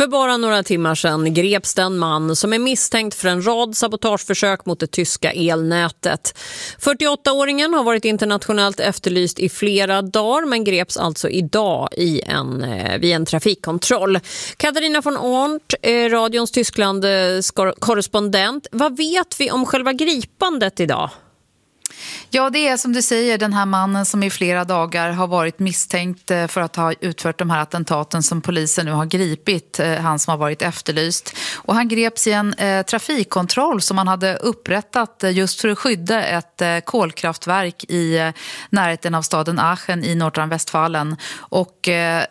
För bara några timmar sedan greps den man som är misstänkt för en rad sabotageförsök mot det tyska elnätet. 48-åringen har varit internationellt efterlyst i flera dagar men greps alltså idag vid en trafikkontroll. Katarina von Arndt, radions Tyskland korrespondent. Vad vet vi om själva gripandet idag? Ja, det är som du säger den här mannen som i flera dagar har varit misstänkt för att ha utfört de här attentaten som polisen nu har gripit, han som har varit efterlyst. Och han greps i en trafikkontroll som man hade upprättat just för att skydda ett kolkraftverk i närheten av staden Aachen i Nordrhein-Westfalen. Och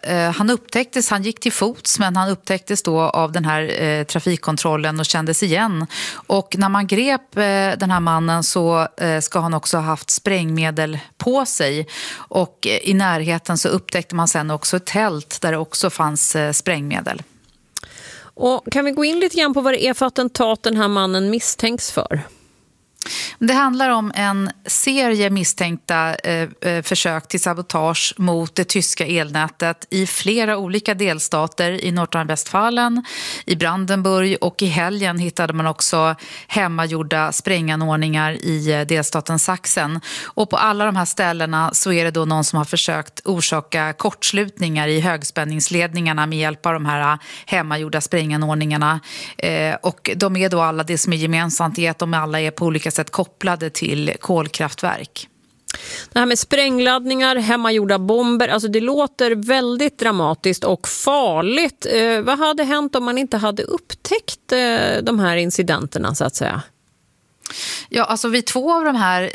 han gick till fots men han upptäcktes då av den här trafikkontrollen och kändes igen. Och när man grep den här mannen så ska han också ha haft sprängmedel på sig och i närheten så upptäckte man sen också ett tält där det också fanns sprängmedel. Och kan vi gå in lite grann på vad det är för attentat den här mannen misstänks för? Det handlar om en serie misstänkta försök till sabotage mot det tyska elnätet i flera olika delstater i Nordrhein-Westfalen, i Brandenburg och i helgen hittade man också hemmagjorda spränganordningar i delstaten Sachsen. Och på alla de här ställena så är det då någon som har försökt orsaka kortslutningar i högspänningsledningarna med hjälp av de här hemmagjorda spränganordningarna. Och de är då alla, det som är gemensamt är att de alla är på olika sätt kopplade till kolkraftverk. Det här med sprängladdningar, hemmagjorda bomber, alltså det låter väldigt dramatiskt och farligt. Vad hade hänt om man inte hade upptäckt de här incidenterna så att säga? Ja, alltså vid 2 av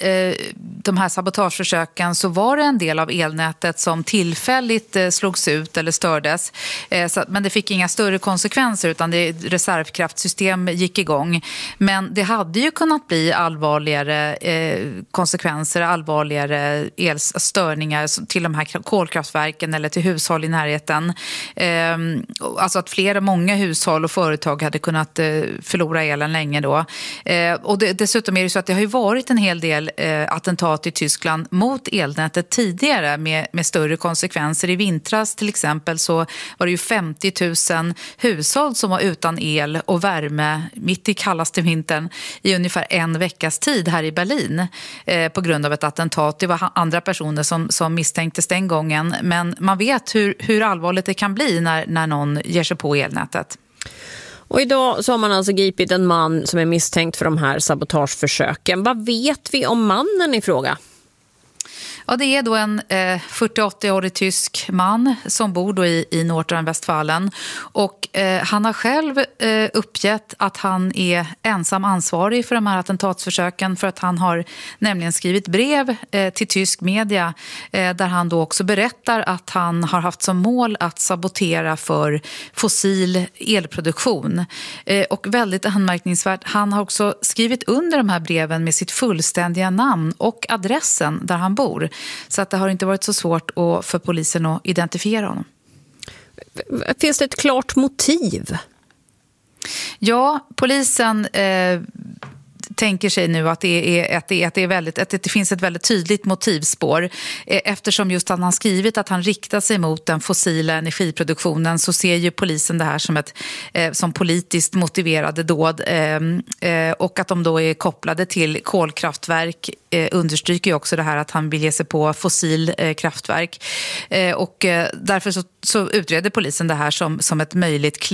de här sabotageförsöken så var det en del av elnätet som tillfälligt slogs ut eller stördes. Men det fick inga större konsekvenser utan reservkraftsystem gick igång. Men det hade ju kunnat bli allvarligare konsekvenser, allvarligare elstörningar till de här kolkraftverken eller till hushåll i närheten. Alltså att många hushåll och företag hade kunnat förlora elen länge då. Och dessutom är det så att det har ju varit en hel del attentat i Tyskland mot elnätet tidigare med större konsekvenser. I vintras till exempel så var det ju 50 000 hushåll som var utan el och värme mitt i kallaste vintern i ungefär en veckas tid här i Berlin på grund av ett attentat. Det var andra personer som misstänktes den gången men man vet hur allvarligt det kan bli när någon ger sig på elnätet. Och idag så har man alltså gripit en man som är misstänkt för de här sabotageförsöken. Vad vet vi om mannen i fråga? Ja, det är då en 40-80-årig tysk man som bor då i Nordrhein-Westfalen och han har själv uppgett att han är ensam ansvarig för de här attentatsförsöken för att han har nämligen skrivit brev till tysk media där han då också berättar att han har haft som mål att sabotera för fossil elproduktion. Och väldigt anmärkningsvärt, han har också skrivit under de här breven med sitt fullständiga namn och adressen där han bor. Så att det har inte varit så svårt för polisen att identifiera honom. Finns det ett klart motiv? Ja, polisen tänker sig nu att det finns ett väldigt tydligt motivspår eftersom just att han skrivit att han riktar sig mot den fossila energiproduktionen så ser ju polisen det här som politiskt motiverade dåd och att de då är kopplade till kolkraftverk understryker ju också det här att han vill ge sig på fossil kraftverk och därför så utreder polisen det här som ett möjligt